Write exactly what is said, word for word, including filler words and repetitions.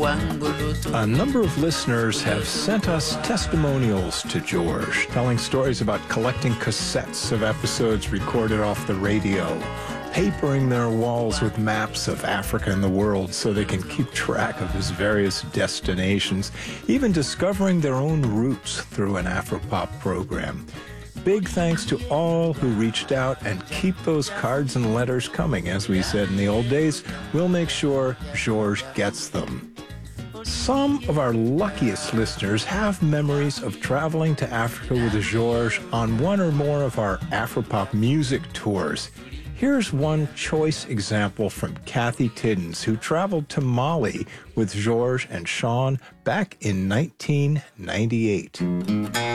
A number of listeners have sent us testimonials to George, telling stories about collecting cassettes of episodes recorded off the radio, papering their walls with maps of Africa and the world so they can keep track of his various destinations, even discovering their own roots through an Afropop program. Big thanks to all who reached out, and keep those cards and letters coming. As we said in the old days, we'll make sure George gets them. Some of our luckiest listeners have memories of traveling to Africa with George on one or more of our Afropop music tours. Here's one choice example from Kathy Tiddens, who traveled to Mali with George and Sean back in nineteen ninety-eight.